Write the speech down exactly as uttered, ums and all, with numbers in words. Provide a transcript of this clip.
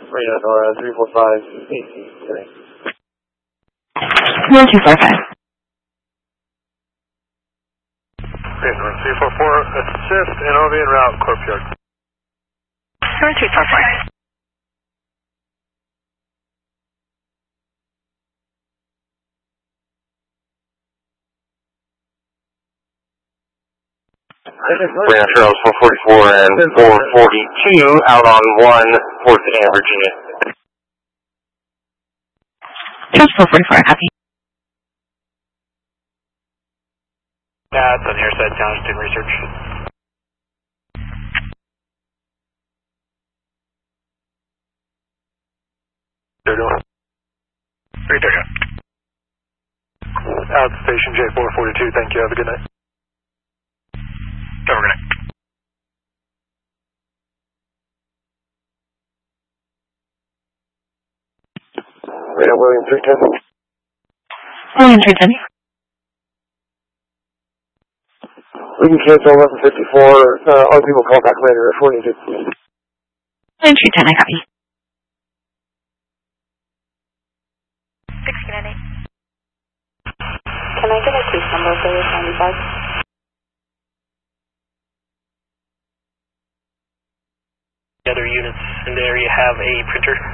Radio Nora three four five eight today. one two four five. Radio Nora three four four, assist N O V en route, Corp Yard. one three four five. Grand Trails four forty-four and four forty-two out on one, fourth and Virginia. Trails four forty-four, copy. That's on your side, Town Student Research. They're doing. Three thirty. Out station J four forty-two, thank you, have a good night. Over, good night. Radio William three ten. William three ten. We can cancel eleven fifty-four. Uh, other people call back later if we need to. William three ten, I copy. six eight. Can I get a case number for this ninety-five? The other units in the area have a printer.